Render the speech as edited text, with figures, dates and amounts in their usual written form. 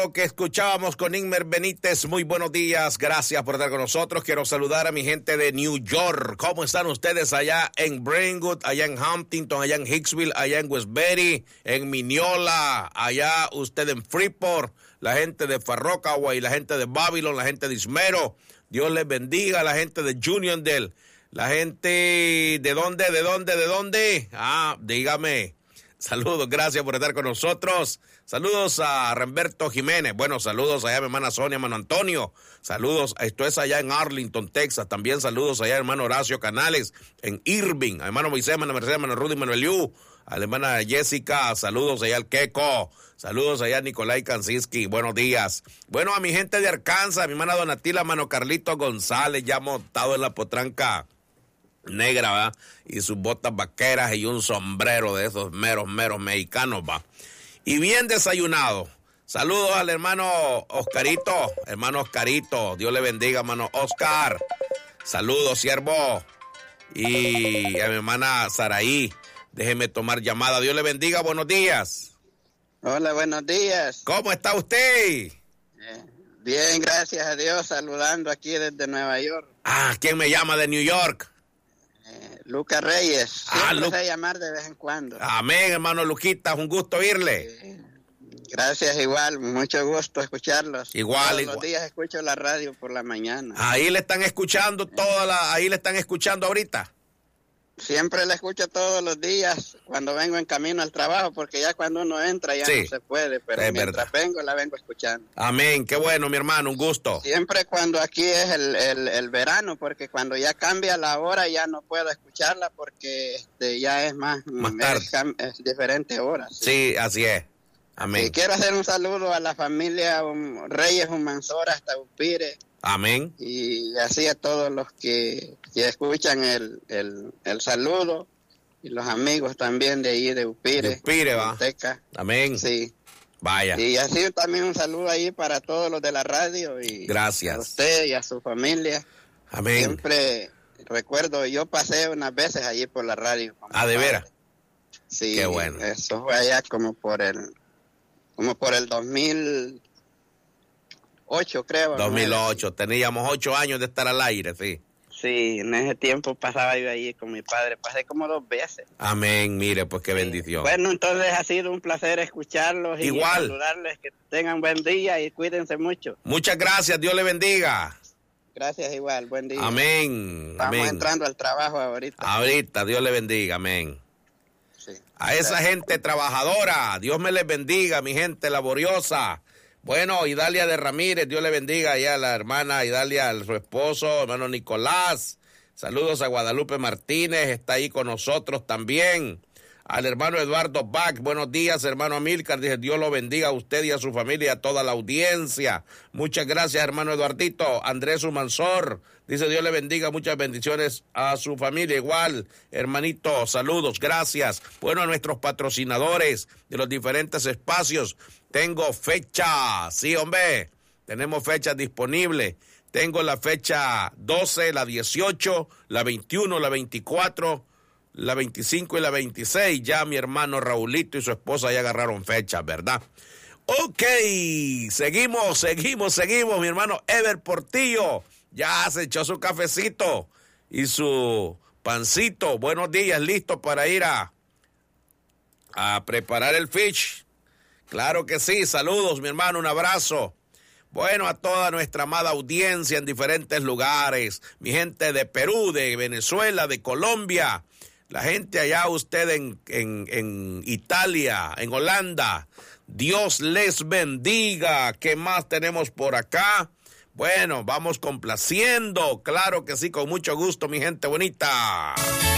Que escuchábamos con Inmer Benítez. Muy buenos días, gracias por estar con nosotros. Quiero saludar a mi gente de New York. ¿Cómo están ustedes allá en Brentwood, allá en Huntington, allá en Hicksville, allá en Westbury, en Mineola, allá usted en Freeport, la gente de Far Rockaway, la gente de Babylon, la gente de Ismero? Dios les bendiga, la gente de Uniondale, la gente de dónde? Dígame. Saludos, gracias por estar con nosotros. Saludos a Ramberto Jiménez. Bueno, saludos allá a mi hermana Sonia, hermano Antonio. Saludos, esto es allá en Arlington, Texas. También saludos allá a hermano Horacio Canales en Irving. A hermano Moisés, hermano Mercedes, hermano Rudy, hermano Eliú. A la hermana Jessica, saludos allá al Queco. Saludos allá a Nicolai Kansinski. Buenos días. Bueno, a mi gente de Arkansas, a mi hermana Donatila, hermano Carlito González, ya montado en la potranca negra, ¿va? Y sus botas vaqueras y un sombrero de esos meros mexicanos, ¿va? Y bien desayunado. Saludos al hermano Oscarito, Dios le bendiga, hermano Oscar. Saludos, siervo. Y a mi hermana Saraí, déjeme tomar llamada. Dios le bendiga, buenos días. Hola, buenos días. ¿Cómo está usted? Bien, gracias a Dios, saludando aquí desde Nueva York. ¿Quién me llama de New York? Lucas Reyes, siempre sé llamar de vez en cuando. Amén, hermano Luquita, un gusto oírle. Gracias, igual, mucho gusto escucharlos. Igual. Los días escucho la radio por la mañana. Ahí le están escuchando ahí le están escuchando ahorita. Siempre la escucho todos los días cuando vengo en camino al trabajo, porque ya cuando uno entra ya no se puede, pero mientras vengo la vengo escuchando. Amén, qué bueno, mi hermano, un gusto. Siempre cuando aquí es el verano, porque cuando ya cambia la hora ya no puedo escucharla porque ya es más tarde. Es diferente hora. Sí, así es. Amén. Y quiero hacer un saludo a la familia Reyes Humansora hasta Upire. Amén. Y así a todos los que escuchan el saludo y los amigos también de ahí de Upire. Upire, va. Amén. Sí. Vaya. Y así también un saludo ahí para todos los de la radio y gracias. A usted y a su familia. Amén. Siempre recuerdo, yo pasé unas veces allí por la radio. ¿De veras? Sí. Qué bueno. Eso fue allá como por el 2008, creo. 2008, ¿no? Teníamos 8 años de estar al aire, sí. Sí, en ese tiempo pasaba yo ahí con mi padre, pasé como 2 veces. Amén, mire, pues qué bendición. Bueno, entonces ha sido un placer escucharlos y saludarles, que tengan buen día y cuídense mucho. Muchas gracias, Dios le bendiga. Gracias igual, buen día. Amén. Estamos entrando al trabajo ahorita. Ahorita, Dios le bendiga, amén. Sí. A esa gente trabajadora, Dios me les bendiga, mi gente laboriosa. Bueno, Idalia de Ramírez, Dios le bendiga, y a la hermana Idalia, a su esposo, hermano Nicolás. Saludos a Guadalupe Martínez, está ahí con nosotros también. Al hermano Eduardo Bach, buenos días, hermano Amílcar, dice, Dios lo bendiga a usted y a su familia y a toda la audiencia. Muchas gracias, hermano Eduardito. Andrés Humansor, dice, Dios le bendiga, muchas bendiciones a su familia. Igual, hermanito, saludos, gracias. Bueno, a nuestros patrocinadores de los diferentes espacios, tengo fecha, sí, hombre, tenemos fechas disponibles. Tengo la fecha 12, la 18, la 21, la 24, la 25 y la 26, ya mi hermano Raulito y su esposa ya agarraron fechas, ¿verdad? Ok, seguimos, mi hermano Ever Portillo, ya se echó su cafecito y su pancito, buenos días, listo para ir a preparar el fish. Claro que sí, saludos mi hermano, un abrazo. Bueno, a toda nuestra amada audiencia en diferentes lugares, mi gente de Perú, de Venezuela, de Colombia, la gente allá usted en Italia, en Holanda, Dios les bendiga. ¿Qué más tenemos por acá? Bueno, vamos complaciendo, claro que sí, con mucho gusto, mi gente bonita.